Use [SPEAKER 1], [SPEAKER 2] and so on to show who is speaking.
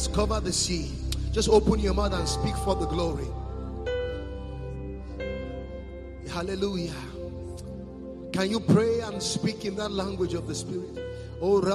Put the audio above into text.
[SPEAKER 1] cover the sea. Just open your mouth and speak for the glory. Hallelujah. Can you pray and speak in that language of the Spirit? Oh,